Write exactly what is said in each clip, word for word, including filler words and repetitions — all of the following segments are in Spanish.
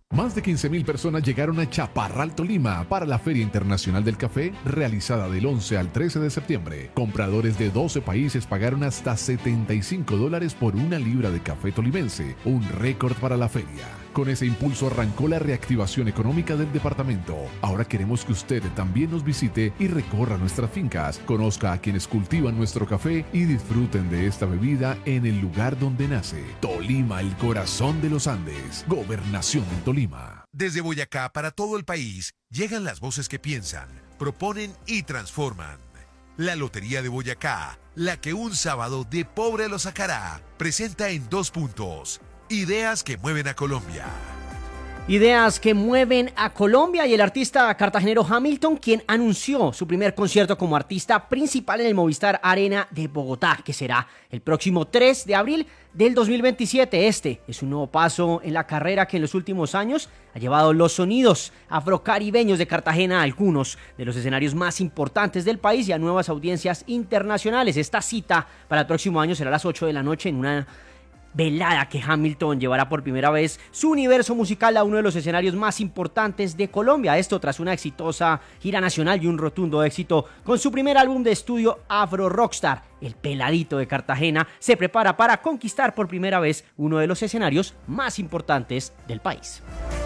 Más de quince mil personas llegaron a Chaparral, Tolima, para la Feria Internacional del Café, realizada del once al trece de septiembre. Compradores de doce países pagaron hasta setenta y cinco dólares por una libra de café tolimense, un récord para la feria. Con ese impulso arrancó la reactivación económica del departamento. Ahora queremos que usted también nos visite y recorra nuestras fincas, conozca a quienes cultivan nuestro café y disfruten de esta bebida en el lugar donde nace. Tolima, el corazón de los Andes. Gobernación en Tolima. Desde Boyacá para todo el país llegan las voces que piensan, proponen y transforman. La Lotería de Boyacá, la que un sábado de pobre lo sacará, presenta en dos puntos. Ideas que mueven a Colombia. Ideas que mueven a Colombia y el artista cartagenero Hamilton, quien anunció su primer concierto como artista principal en el Movistar Arena de Bogotá, que será el próximo tres de abril del dos mil veintisiete. Este es un nuevo paso en la carrera que en los últimos años ha llevado los sonidos afrocaribeños de Cartagena a algunos de los escenarios más importantes del país y a nuevas audiencias internacionales. Esta cita para el próximo año será a las ocho de la noche en una velada que Hamilton llevará por primera vez su universo musical a uno de los escenarios más importantes de Colombia. Esto tras una exitosa gira nacional y un rotundo éxito con su primer álbum de estudio Afro Rockstar. El peladito de Cartagena se prepara para conquistar por primera vez uno de los escenarios más importantes del país.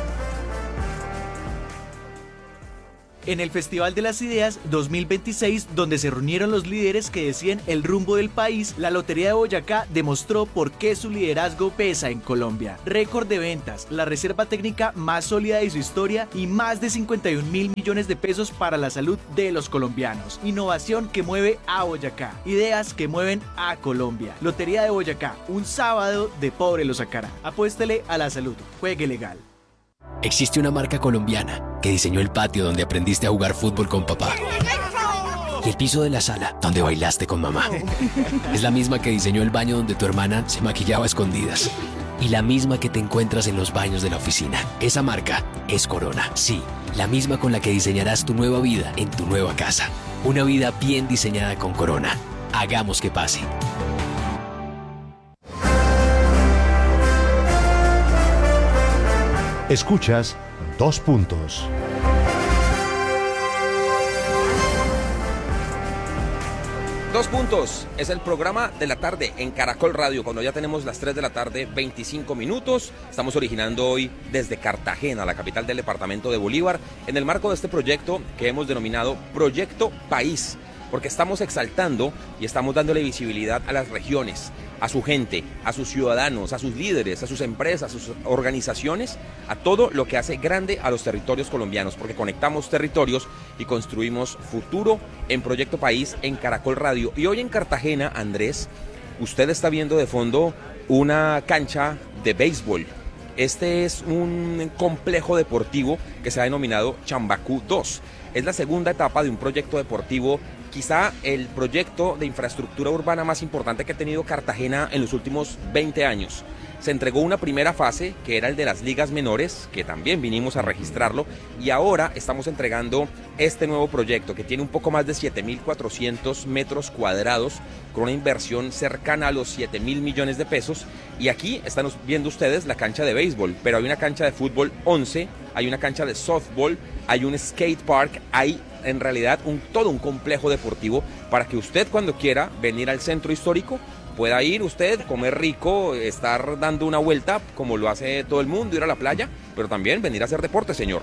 En el Festival de las Ideas dos mil veintiséis, donde se reunieron los líderes que deciden el rumbo del país, la Lotería de Boyacá demostró por qué su liderazgo pesa en Colombia. Récord de ventas, la reserva técnica más sólida de su historia y más de cincuenta y un mil millones de pesos para la salud de los colombianos. Innovación que mueve a Boyacá. Ideas que mueven a Colombia. Lotería de Boyacá, un sábado de pobre lo sacará. Apuéstele a la salud. Juegue legal. Existe una marca colombiana que diseñó el patio donde aprendiste a jugar fútbol con papá y el piso de la sala donde bailaste con mamá. Es la misma que diseñó el baño donde tu hermana se maquillaba a escondidas y la misma que te encuentras en los baños de la oficina. Esa marca es Corona. Sí, la misma con la que diseñarás tu nueva vida en tu nueva casa. Una vida bien diseñada con Corona. Hagamos que pase. Escuchas Dos Puntos. Dos Puntos es el programa de la tarde en Caracol Radio, cuando ya tenemos las tres de la tarde, veinticinco minutos. Estamos originando hoy desde Cartagena, la capital del departamento de Bolívar, en el marco de este proyecto que hemos denominado Proyecto País, porque estamos exaltando y estamos dándole visibilidad a las regiones, a su gente, a sus ciudadanos, a sus líderes, a sus empresas, a sus organizaciones, a todo lo que hace grande a los territorios colombianos, porque conectamos territorios y construimos futuro en Proyecto País en Caracol Radio. Y hoy en Cartagena, Andrés, usted está viendo de fondo una cancha de béisbol. Este es un complejo deportivo que se ha denominado Chambacú dos. Es la segunda etapa de un proyecto deportivo, quizá el proyecto de infraestructura urbana más importante que ha tenido Cartagena en los últimos veinte años. Se entregó una primera fase, que era el de las ligas menores, que también vinimos a registrarlo, y ahora estamos entregando este nuevo proyecto, que tiene un poco más de siete mil cuatrocientos metros cuadrados, con una inversión cercana a los siete mil millones de pesos, y aquí están viendo ustedes la cancha de béisbol, pero hay una cancha de fútbol once, hay una cancha de softball, hay un skate park, hay en realidad un, todo un complejo deportivo para que usted, cuando quiera venir al centro histórico, pueda ir usted, comer rico, estar dando una vuelta como lo hace todo el mundo, ir a la playa, pero también venir a hacer deporte, señor.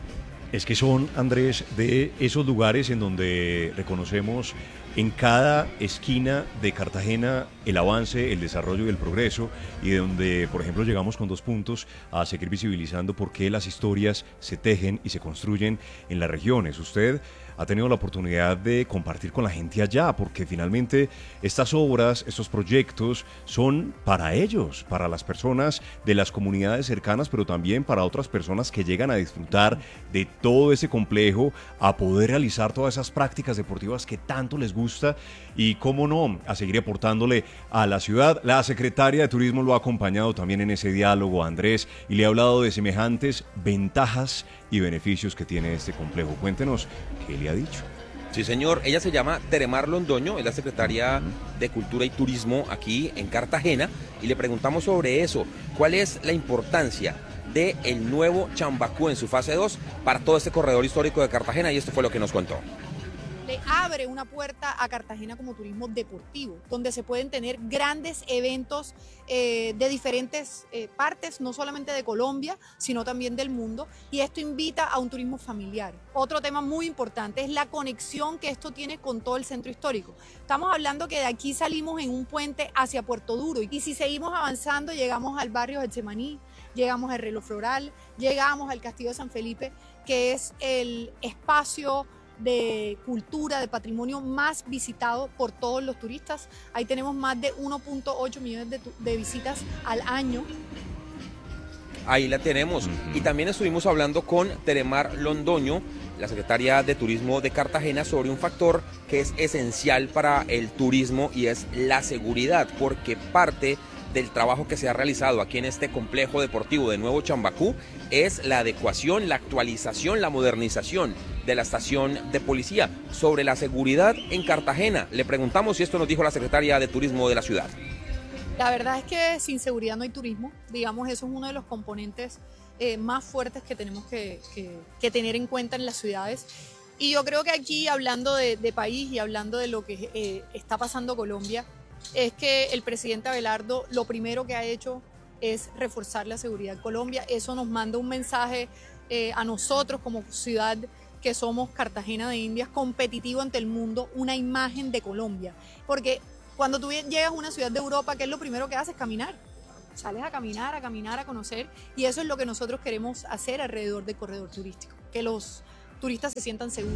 Es que son, Andrés, de esos lugares en donde reconocemos en cada esquina de Cartagena el avance, el desarrollo y el progreso, y de donde, por ejemplo, llegamos con Dos Puntos a seguir visibilizando por qué las historias se tejen y se construyen en las regiones. Usted ha tenido la oportunidad de compartir con la gente allá, porque finalmente estas obras, estos proyectos son para ellos, para las personas de las comunidades cercanas, pero también para otras personas que llegan a disfrutar de todo ese complejo, a poder realizar todas esas prácticas deportivas que tanto les gusta y, cómo no, a seguir aportándole a la ciudad. La secretaria de Turismo lo ha acompañado también en ese diálogo, Andrés, y le ha hablado de semejantes ventajas y beneficios que tiene este complejo. Cuéntenos qué le ha dicho. Sí, señor. Ella se llama Teremar Londoño, es la secretaria uh-huh. de Cultura y Turismo aquí en Cartagena, y le preguntamos sobre eso. ¿Cuál es la importancia del nuevo Chambacú en su fase dos para todo este corredor histórico de Cartagena, y esto fue lo que nos contó. Le abre una puerta a Cartagena como turismo deportivo, donde se pueden tener grandes eventos eh, de diferentes eh, partes, no solamente de Colombia, sino también del mundo, y esto invita a un turismo familiar. Otro tema muy importante es la conexión que esto tiene con todo el centro histórico. Estamos hablando que de aquí salimos en un puente hacia Puerto Duro, y si seguimos avanzando llegamos al barrio Getsemaní, llegamos al Reloj Floral, llegamos al Castillo de San Felipe, que es el espacio de cultura, de patrimonio más visitado por todos los turistas. Ahí tenemos más de uno punto ocho millones de, de visitas al año. Ahí la tenemos. Y también estuvimos hablando con Teremar Londoño, la secretaria de Turismo de Cartagena, sobre un factor que es esencial para el turismo y es la seguridad, porque parte del trabajo que se ha realizado aquí en este complejo deportivo de Nuevo Chambacú es la adecuación, la actualización, la modernización de la estación de policía. Sobre la seguridad en Cartagena, le preguntamos y esto nos dijo la secretaria de Turismo de la ciudad. La verdad es que sin seguridad no hay turismo, digamos, eso es uno de los componentes eh, más fuertes que tenemos que, que, que tener en cuenta en las ciudades. Y yo creo que aquí, hablando de, de país y hablando de lo que eh, está pasando Colombia, es que el presidente Abelardo lo primero que ha hecho es reforzar la seguridad en Colombia. Eso nos manda un mensaje eh, a nosotros como ciudad que somos Cartagena de Indias, competitivo ante el mundo, una imagen de Colombia. Porque cuando tú llegas a una ciudad de Europa, ¿qué es lo primero que haces? Caminar. Sales a caminar, a caminar, a conocer, y eso es lo que nosotros queremos hacer alrededor del corredor turístico, que los turistas se sientan seguros.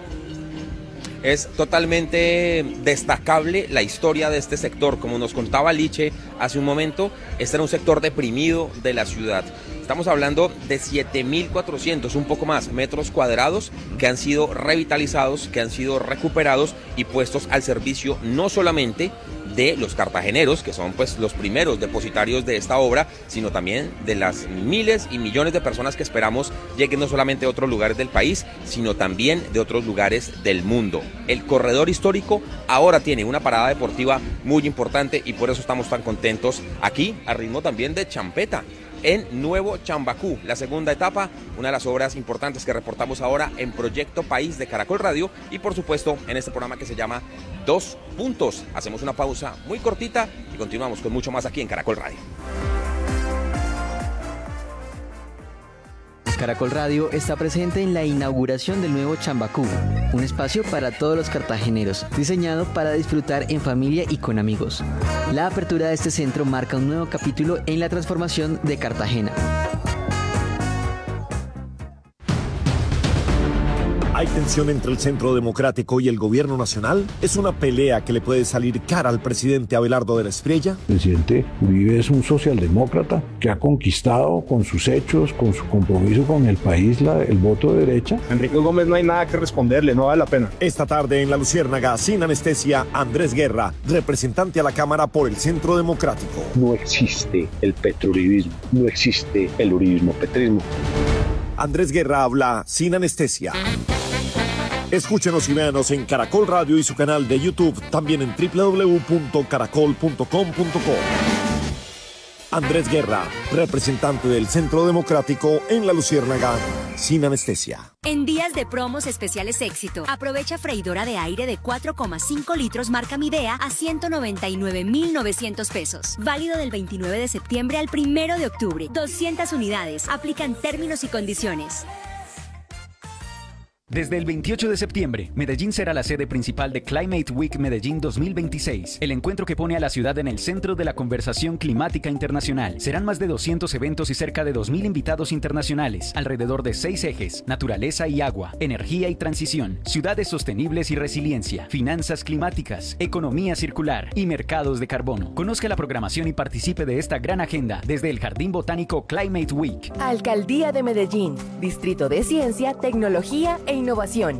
Es totalmente destacable la historia de este sector. Como nos contaba Liche hace un momento, este era un sector deprimido de la ciudad. Estamos hablando de siete mil cuatrocientos, un poco más, metros cuadrados que han sido revitalizados, que han sido recuperados y puestos al servicio no solamente de los cartageneros, que son pues los primeros depositarios de esta obra, sino también de las miles y millones de personas que esperamos lleguen no solamente de otros lugares del país, sino también de otros lugares del mundo. El corredor histórico ahora tiene una parada deportiva muy importante y por eso estamos tan contentos aquí, a ritmo también de champeta, en Nuevo Chambacú, la segunda etapa, una de las obras importantes que reportamos ahora en Proyecto País de Caracol Radio y por supuesto en este programa que se llama Dos Puntos. Hacemos una pausa muy cortita y continuamos con mucho más aquí en Caracol Radio. Caracol Radio está presente en la inauguración del nuevo Chambacú, un espacio para todos los cartageneros, diseñado para disfrutar en familia y con amigos. La apertura de este centro marca un nuevo capítulo en la transformación de Cartagena. ¿Hay tensión entre el Centro Democrático y el Gobierno Nacional? ¿Es una pelea que le puede salir cara al presidente Abelardo de la Espriella? El presidente Uribe es un socialdemócrata que ha conquistado con sus hechos, con su compromiso con el país, la, el voto de derecha. Enrique Gómez no hay nada que responderle, no vale la pena. Esta tarde en La Luciérnaga, sin anestesia, Andrés Guerra, representante a la Cámara por el Centro Democrático. No existe el petrouribismo, no existe el uribismo-petrismo. Andrés Guerra habla sin anestesia. Escúchenos y véanos en Caracol Radio y su canal de YouTube, también en doble u doble u doble u punto caracol punto com punto co. Andrés Guerra, representante del Centro Democrático en La Luciérnaga, sin anestesia. En días de promos especiales éxito, aprovecha freidora de aire de cuatro coma cinco litros marca Midea a ciento noventa y nueve mil novecientos pesos. Válido del veintinueve de septiembre al primero de octubre. doscientas unidades. Aplican términos y condiciones. Desde el veintiocho de septiembre, Medellín será la sede principal de Climate Week Medellín dos mil veintiséis, el encuentro que pone a la ciudad en el centro de la conversación climática internacional. Serán más de doscientos eventos y cerca de dos mil invitados internacionales, alrededor de seis ejes: naturaleza y agua, energía y transición, ciudades sostenibles y resiliencia, finanzas climáticas, economía circular y mercados de carbono. Conozca la programación y participe de esta gran agenda desde el Jardín Botánico Climate Week. Alcaldía de Medellín, Distrito de Ciencia, Tecnología e Innovación.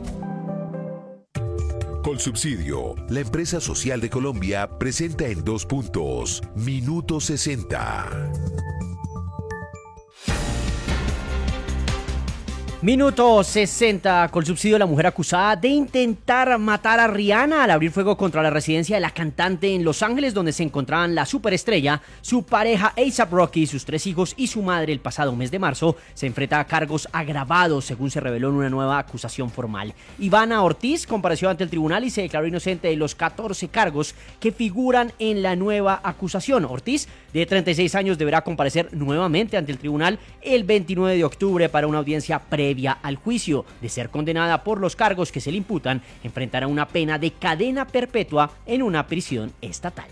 Colsubsidio, la empresa social de Colombia, presenta en Dos Puntos, Minuto sesenta. Minuto sesenta. Colsubsidio, la mujer acusada de intentar matar a Rihanna al abrir fuego contra la residencia de la cantante en Los Ángeles, donde se encontraban la superestrella, su pareja A$ap Rocky, sus tres hijos y su madre. El pasado mes de marzo se enfrenta a cargos agravados, según se reveló en una nueva acusación formal. Ivana Ortiz compareció ante el tribunal y se declaró inocente de los catorce cargos que figuran en la nueva acusación. Ortiz, de treinta y seis años, deberá comparecer nuevamente ante el tribunal el veintinueve de octubre para una audiencia previa al juicio. De ser condenada por los cargos que se le imputan, enfrentará una pena de cadena perpetua en una prisión estatal.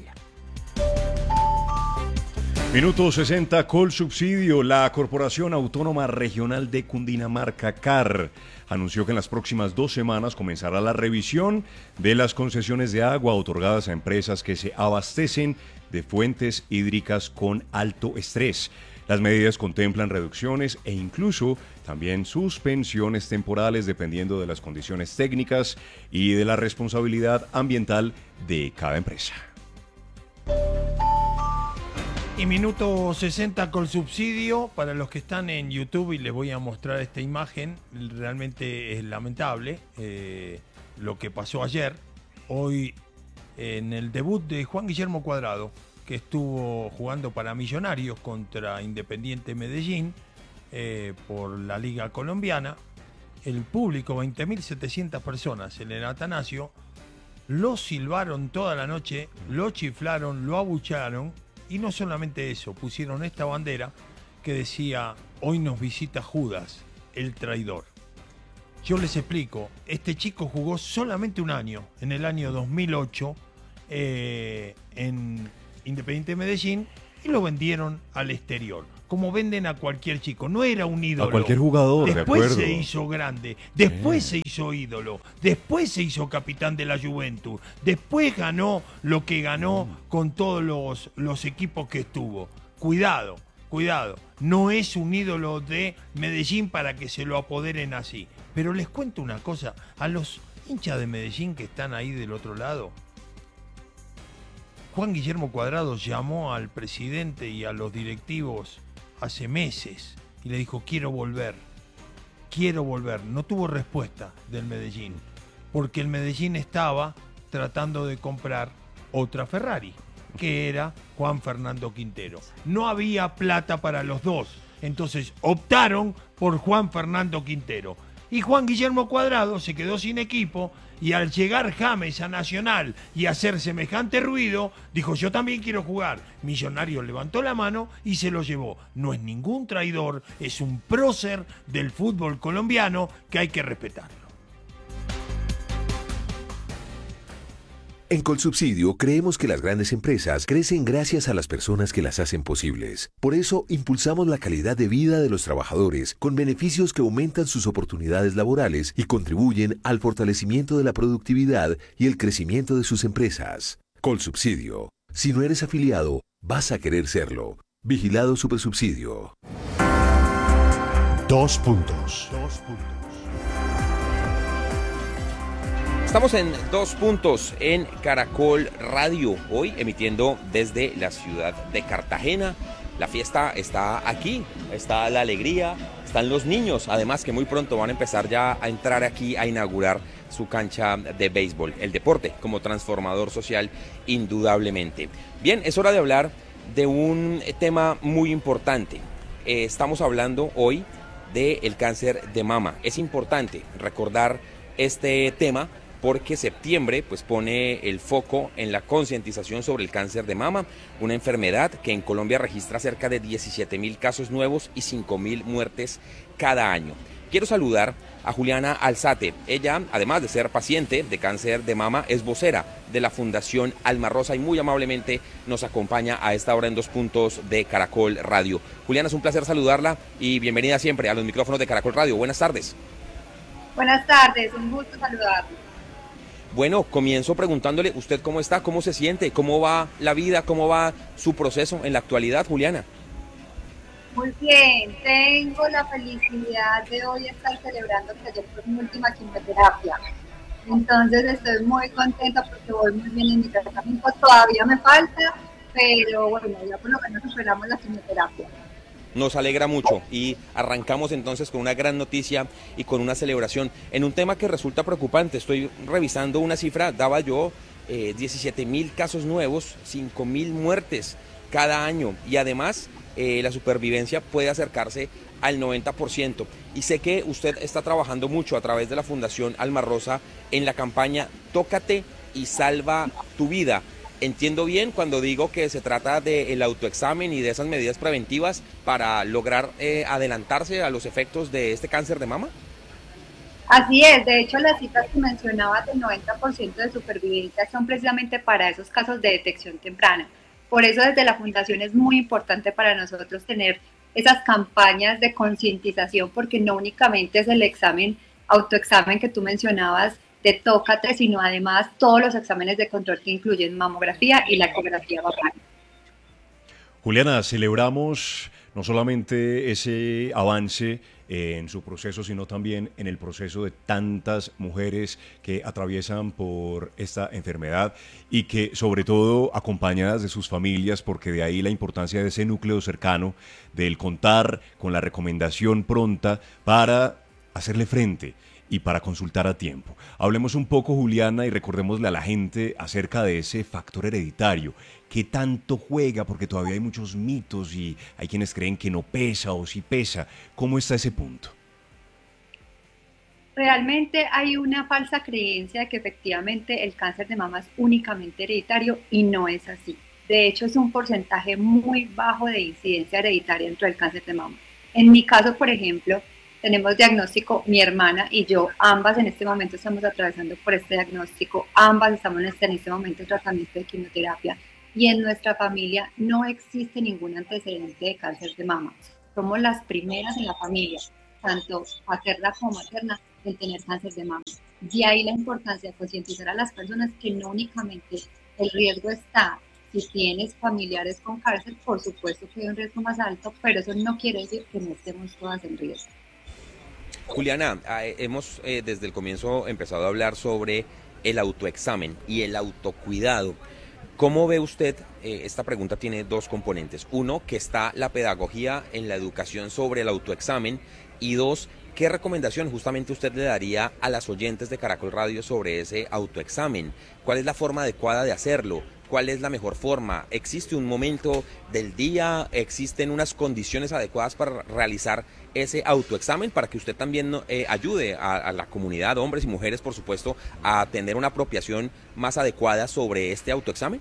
Minuto sesenta, Colsubsidio. La Corporación Autónoma Regional de Cundinamarca, C A R, anunció que en las próximas dos semanas comenzará la revisión de las concesiones de agua otorgadas a empresas que se abastecen de fuentes hídricas con alto estrés. Las medidas contemplan reducciones e incluso también suspensiones temporales dependiendo de las condiciones técnicas y de la responsabilidad ambiental de cada empresa. Y minuto sesenta, Colsubsidio. Para los que están en YouTube, y les voy a mostrar esta imagen, realmente es lamentable eh, lo que pasó ayer. Hoy, en el debut de Juan Guillermo Cuadrado, que estuvo jugando para Millonarios contra Independiente Medellín eh, por la Liga Colombiana, el público, veinte mil setecientas personas en el Atanasio, lo silbaron toda la noche, lo chiflaron, lo abucharon, y no solamente eso, pusieron esta bandera que decía: hoy nos visita Judas, el traidor. Yo les explico, este chico jugó solamente un año, en el año dos mil ocho, eh, en Independiente Medellín, y lo vendieron al exterior, como venden a cualquier chico. No era un ídolo. A cualquier jugador, después de acuerdo. se hizo grande, después Bien. se hizo ídolo, después se hizo capitán de la Juventus, después ganó lo que ganó mm. con todos los, los equipos que estuvo. Cuidado, cuidado, no es un ídolo de Medellín para que se lo apoderen así. Pero les cuento una cosa, a los hinchas de Medellín que están ahí del otro lado, Juan Guillermo Cuadrado llamó al presidente y a los directivos hace meses y le dijo: quiero volver, quiero volver. No tuvo respuesta del Medellín, porque el Medellín estaba tratando de comprar otra Ferrari, que era Juan Fernando Quintero. No había plata para los dos, entonces optaron por Juan Fernando Quintero. Y Juan Guillermo Cuadrado se quedó sin equipo, y al llegar James a Nacional y hacer semejante ruido, dijo: yo también quiero jugar. Millonarios levantó la mano y se lo llevó. No es ningún traidor, es un prócer del fútbol colombiano que hay que respetarlo. En Colsubsidio creemos que las grandes empresas crecen gracias a las personas que las hacen posibles. Por eso impulsamos la calidad de vida de los trabajadores con beneficios que aumentan sus oportunidades laborales y contribuyen al fortalecimiento de la productividad y el crecimiento de sus empresas. Colsubsidio. Si no eres afiliado, vas a querer serlo. Vigilado Supersubsidio. Dos puntos. Dos puntos. Estamos en Dos Puntos en Caracol Radio, hoy emitiendo desde la ciudad de Cartagena. La fiesta está aquí, está la alegría, están los niños, además que muy pronto van a empezar ya a entrar aquí a inaugurar su cancha de béisbol. El deporte como transformador social, indudablemente. Bien, es hora de hablar de un tema muy importante. Eh, estamos hablando hoy del cáncer de mama. Es importante recordar este tema porque septiembre pues pone el foco en la concientización sobre el cáncer de mama, una enfermedad que en Colombia registra cerca de diecisiete mil casos nuevos y cinco mil muertes cada año. Quiero saludar a Juliana Alzate. Ella, además de ser paciente de cáncer de mama, es vocera de la Fundación Alma Rosa y muy amablemente nos acompaña a esta hora en Dos Puntos de Caracol Radio. Juliana, es un placer saludarla y bienvenida siempre a los micrófonos de Caracol Radio. Buenas tardes. Buenas tardes, un gusto saludarla. Bueno, comienzo preguntándole, ¿usted cómo está? ¿Cómo se siente? ¿Cómo va la vida? ¿Cómo va su proceso en la actualidad, Juliana? Muy bien, tengo la felicidad de hoy estar celebrando que ayer fue mi última quimioterapia. Entonces estoy muy contenta porque voy muy bien en mi tratamiento. Todavía me falta, pero bueno, ya por lo menos superamos la quimioterapia. nos alegra mucho y arrancamos entonces con una gran noticia y con una celebración en un tema que resulta preocupante. Estoy revisando una cifra, daba yo eh, diecisiete mil casos nuevos, cinco mil muertes cada año y además eh, la supervivencia puede acercarse al noventa por ciento. Y sé que usted está trabajando mucho a través de la Fundación Alma Rosa en la campaña Tócate y Salva tu Vida. ¿Entiendo bien cuando digo que se trata del autoexamen y de esas medidas preventivas para lograr eh, adelantarse a los efectos de este cáncer de mama? Así es, de hecho las cifras que mencionabas del noventa por ciento de supervivencia son precisamente para esos casos de detección temprana. Por eso desde la Fundación es muy importante para nosotros tener esas campañas de concientización, porque no únicamente es el examen, autoexamen que tú mencionabas de Tócate, sino además todos los exámenes de control que incluyen mamografía y la ecografía vaginal. Juliana, celebramos no solamente ese avance en su proceso, sino también en el proceso de tantas mujeres que atraviesan por esta enfermedad y que sobre todo acompañadas de sus familias, porque de ahí la importancia de ese núcleo cercano, del contar con la recomendación pronta para hacerle frente y para consultar a tiempo. Hablemos un poco, Juliana, y recordémosle a la gente acerca de ese factor hereditario. ¿Qué tanto juega? Porque todavía hay muchos mitos y hay quienes creen que no pesa o sí pesa. ¿Cómo está ese punto? Realmente hay una falsa creencia de que efectivamente el cáncer de mama es únicamente hereditario y no es así. De hecho, es un porcentaje muy bajo de incidencia hereditaria dentro del cáncer de mama. En mi caso, por ejemplo, tenemos diagnóstico, mi hermana y yo, ambas en este momento estamos atravesando por este diagnóstico, ambas estamos en este, en este momento en tratamiento de quimioterapia y en nuestra familia no existe ningún antecedente de cáncer de mama. Somos las primeras en la familia, tanto paterna como materna, en tener cáncer de mama. De ahí la importancia de concientizar a las personas que no únicamente el riesgo está, si tienes familiares con cáncer, por supuesto que hay un riesgo más alto, pero eso no quiere decir que no estemos todas en riesgo. Juliana, eh, hemos eh, desde el comienzo empezado a hablar sobre el autoexamen y el autocuidado. ¿Cómo ve usted? Eh, esta pregunta tiene dos componentes. Uno, que está la pedagogía en la educación sobre el autoexamen. Y dos, ¿qué recomendación justamente usted le daría a las oyentes de Caracol Radio sobre ese autoexamen? ¿Cuál es la forma adecuada de hacerlo? ¿Cuál es la mejor forma? ¿Existe un momento del día? ¿Existen unas condiciones adecuadas para realizar ese autoexamen para que usted también eh, ayude a, a la comunidad, hombres y mujeres, por supuesto, a tener una apropiación más adecuada sobre este autoexamen?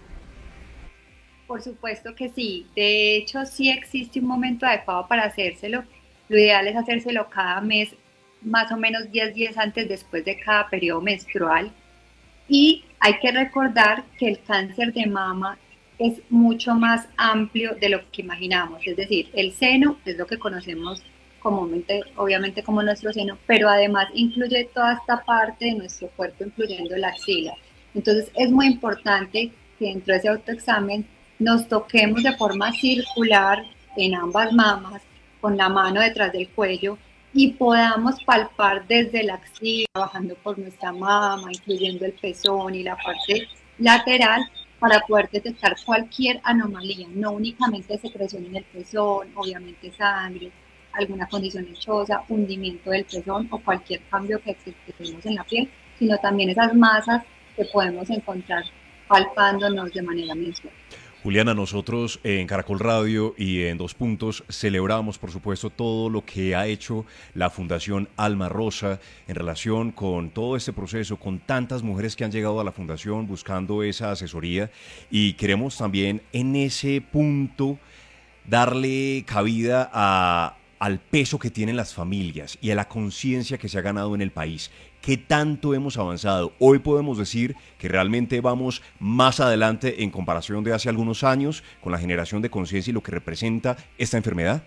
Por supuesto que sí. De hecho, sí existe un momento adecuado para hacérselo. Lo ideal es hacérselo cada mes, más o menos diez días antes después de cada periodo menstrual. Y hay que recordar que el cáncer de mama es mucho más amplio de lo que imaginamos. Es decir, el seno es lo que conocemos comúnmente, obviamente como nuestro seno, pero además incluye toda esta parte de nuestro cuerpo, incluyendo la axila. Entonces es muy importante que dentro de ese autoexamen nos toquemos de forma circular en ambas mamas, con la mano detrás del cuello, y podamos palpar desde la axila, bajando por nuestra mama, incluyendo el pezón y la parte lateral, para poder detectar cualquier anomalía, no únicamente secreción en el pezón, obviamente sangre, alguna condición lechosa, hundimiento del pezón o cualquier cambio que tenemos en la piel, sino también esas masas que podemos encontrar palpándonos de manera mensual. Juliana, nosotros en Caracol Radio y en Dos Puntos celebramos, por supuesto, todo lo que ha hecho la Fundación Alma Rosa en relación con todo este proceso, con tantas mujeres que han llegado a la Fundación buscando esa asesoría, y queremos también en ese punto darle cabida a, al peso que tienen las familias y a la conciencia que se ha ganado en el país. ¿Qué tanto hemos avanzado? Hoy podemos decir que realmente vamos más adelante en comparación de hace algunos años con la generación de conciencia y lo que representa esta enfermedad.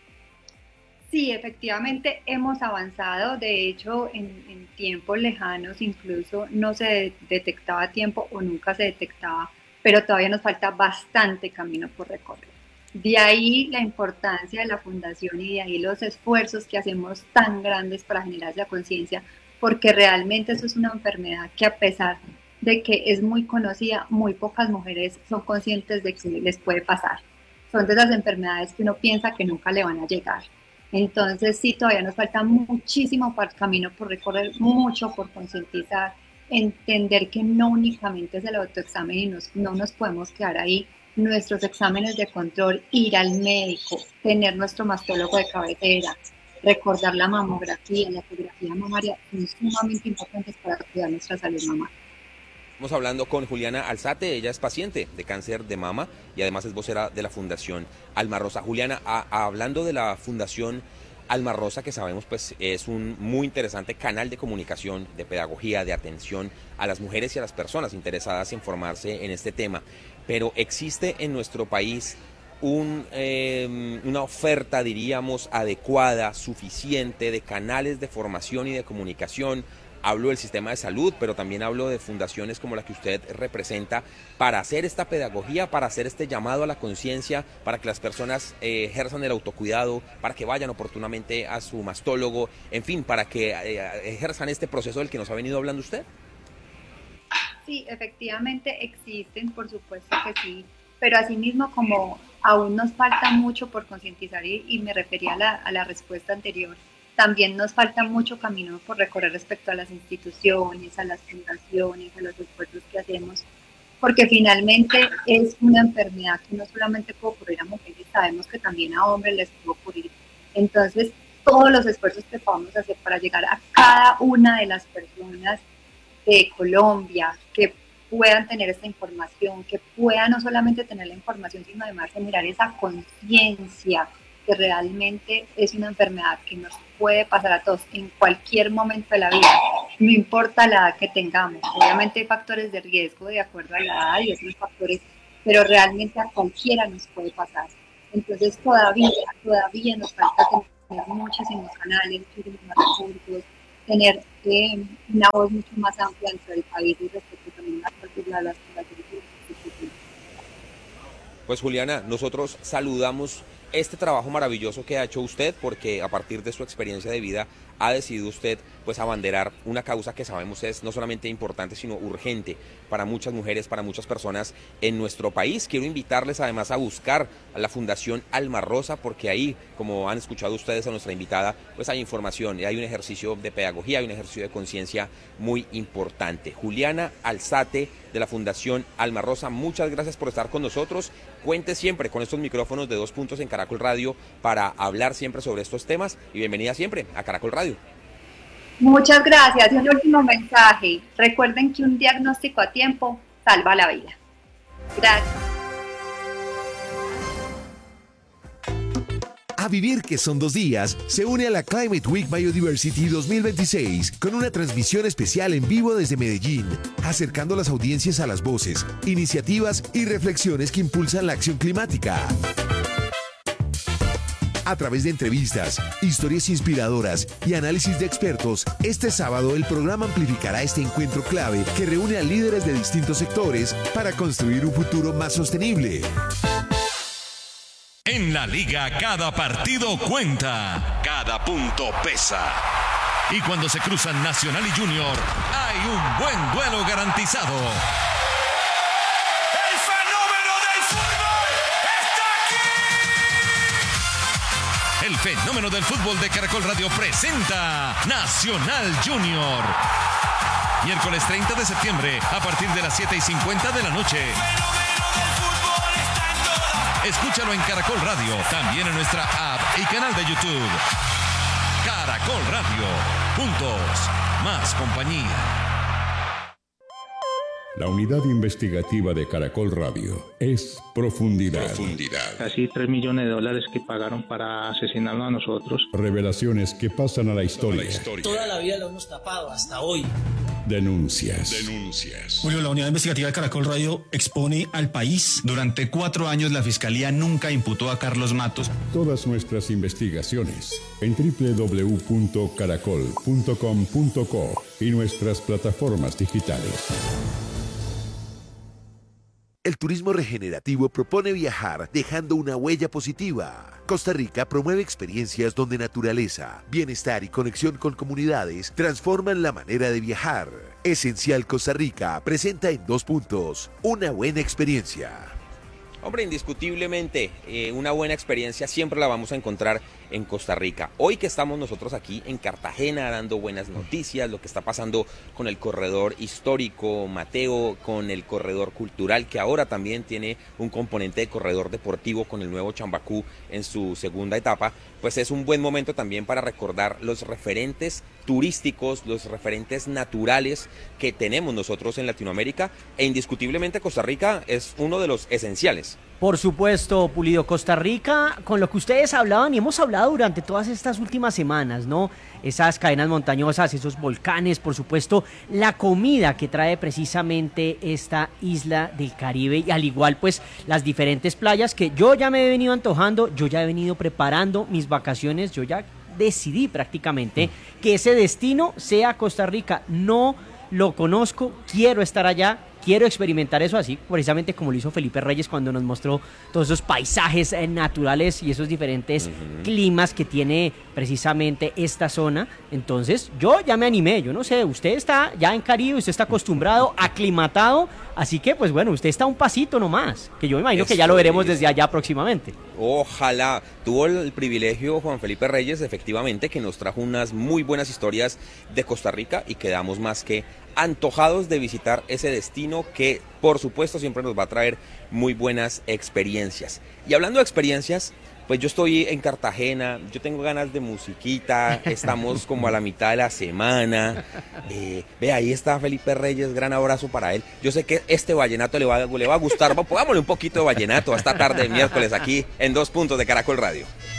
Sí, efectivamente hemos avanzado. De hecho, en, en tiempos lejanos incluso no se de- detectaba a tiempo o nunca se detectaba, pero todavía nos falta bastante camino por recorrer. De ahí la importancia de la Fundación y de ahí los esfuerzos que hacemos tan grandes para generar esa conciencia, porque realmente eso es una enfermedad que, a pesar de que es muy conocida, muy pocas mujeres son conscientes de que les puede pasar. son de esas enfermedades que uno piensa que nunca le van a llegar. Entonces sí, todavía nos falta muchísimo camino por recorrer, mucho por concientizar, entender que no únicamente es el autoexamen y nos, no nos podemos quedar ahí. Nuestros exámenes de control, ir al médico, tener nuestro mastólogo de cabecera, recordar la mamografía, la ecografía mamaria, son sumamente importantes para cuidar nuestra salud mamaria. Estamos hablando con Juliana Alzate, ella es paciente de cáncer de mama y además es vocera de la Fundación Alma Rosa. Juliana, a, a, hablando de la Fundación Alma Rosa, que sabemos pues es un muy interesante canal de comunicación, de pedagogía, de atención a las mujeres y a las personas interesadas en formarse en este tema, pero existe en nuestro país un, eh, una oferta, diríamos, adecuada, suficiente de canales de formación y de comunicación. Hablo del sistema de salud, pero también hablo de fundaciones como la que usted representa, para hacer esta pedagogía, para hacer este llamado a la conciencia, para que las personas eh, ejerzan el autocuidado, para que vayan oportunamente a su mastólogo, en fin, para que eh, ejerzan este proceso del que nos ha venido hablando usted. Sí, efectivamente existen, por supuesto que sí, pero asimismo como aún nos falta mucho por concientizar y, y me refería a la, a la respuesta anterior, también nos falta mucho camino por recorrer respecto a las instituciones, a las fundaciones, a los esfuerzos que hacemos, porque finalmente es una enfermedad que no solamente puede ocurrir a mujeres, sabemos que también a hombres les puede ocurrir. Entonces, todos los esfuerzos que podamos hacer para llegar a cada una de las personas de Colombia que puedan tener esta información, que puedan no solamente tener la información, sino además generar esa conciencia que realmente es una enfermedad que nos puede pasar a todos en cualquier momento de la vida, no importa la edad que tengamos. Obviamente hay factores de riesgo de acuerdo a la edad y otros factores, pero realmente a cualquiera nos puede pasar. Entonces todavía, todavía nos falta tener muchísimos canales, muchísimos más recursos, tener eh, una voz mucho más amplia dentro del país y respecto también a las fundaciones. Pues Juliana, nosotros saludamos este trabajo maravilloso que ha hecho usted, porque a partir de su experiencia de vida ha decidido usted pues abanderar una causa que sabemos es no solamente importante sino urgente para muchas mujeres, para muchas personas en nuestro país. Quiero invitarles además a buscar a la Fundación Alma Rosa, porque ahí, como han escuchado ustedes a nuestra invitada, pues hay información, hay un ejercicio de pedagogía, hay un ejercicio de conciencia muy importante. Juliana Alzate de la Fundación Alma Rosa, muchas gracias por estar con nosotros. Cuente siempre con estos micrófonos de Dos Puntos en Caracol Radio para hablar siempre sobre estos temas y bienvenida siempre a Caracol Radio. Muchas gracias. Y un último mensaje. Recuerden que un diagnóstico a tiempo salva la vida. Gracias. A vivir que son dos días, se une a la Climate Week Biodiversity dos mil veintiséis con una transmisión especial en vivo desde Medellín, acercando las audiencias a las voces, iniciativas y reflexiones que impulsan la acción climática. A través de entrevistas, historias inspiradoras y análisis de expertos, este sábado el programa amplificará este encuentro clave que reúne a líderes de distintos sectores para construir un futuro más sostenible. En la liga cada partido cuenta, cada punto pesa. Y cuando se cruzan Nacional y Junior, hay un buen duelo garantizado. ¡El fenómeno del fútbol está aquí! El fenómeno del fútbol de Caracol Radio presenta Nacional Junior. Miércoles treinta de septiembre, a partir de las siete y cincuenta de la noche. Escúchalo en Caracol Radio, también en nuestra app y canal de YouTube. Caracol Radio, juntos, más compañía. La unidad investigativa de Caracol Radio es Profundidad. Profundidad. Casi tres millones de dólares que pagaron para asesinarnos a nosotros. Revelaciones que pasan a la historia. La historia. Toda la vida lo hemos tapado, hasta hoy. Denuncias. Denuncias. Julio, la unidad investigativa de Caracol Radio expone al país. Durante cuatro años la Fiscalía nunca imputó a Carlos Matos. Todas nuestras investigaciones en doble u doble u doble u punto caracol punto com punto co y nuestras plataformas digitales. El turismo regenerativo propone viajar dejando una huella positiva. Costa Rica promueve experiencias donde naturaleza, bienestar y conexión con comunidades transforman la manera de viajar. Esencial Costa Rica presenta en Dos Puntos una buena experiencia. Hombre, indiscutiblemente, eh, una buena experiencia siempre la vamos a encontrar en Costa Rica. Hoy que estamos nosotros aquí en Cartagena dando buenas noticias, lo que está pasando con el corredor histórico Mateo, con el corredor cultural, que ahora también tiene un componente de corredor deportivo con el nuevo Chambacú en su segunda etapa, pues es un buen momento también para recordar los referentes turísticos, los referentes naturales que tenemos nosotros en Latinoamérica, e indiscutiblemente Costa Rica es uno de los esenciales. Por supuesto, Pulido, Costa Rica, con lo que ustedes hablaban y hemos hablado durante todas estas últimas semanas, ¿no? Esas cadenas montañosas, esos volcanes, por supuesto, la comida que trae precisamente esta isla del Caribe y al igual pues las diferentes playas que yo ya me he venido antojando, yo ya he venido preparando mis vacaciones, yo ya decidí prácticamente que ese destino sea Costa Rica. No lo conozco, quiero estar allá, quiero experimentar eso así, precisamente como lo hizo Felipe Reyes cuando nos mostró todos esos paisajes eh, naturales y esos diferentes uh-huh. climas que tiene precisamente esta zona. Entonces yo ya me animé, yo no sé, usted está ya en Caribe, usted está acostumbrado, aclimatado, así que pues bueno, usted está un pasito nomás, que yo me imagino Estoy que ya lo veremos desde allá próximamente. Ojalá. Tuvo el privilegio Juan Felipe Reyes, efectivamente, que nos trajo unas muy buenas historias de Costa Rica y quedamos más que antojados de visitar ese destino que por supuesto siempre nos va a traer muy buenas experiencias. Y hablando de experiencias, pues yo estoy en Cartagena, yo tengo ganas de musiquita, estamos como a la mitad de la semana, eh, ve ahí está Felipe Reyes, gran abrazo para él. Yo sé que este vallenato le va, le va a gustar, pongámosle un poquito de vallenato a esta tarde de miércoles aquí en Dos Puntos de Caracol Radio.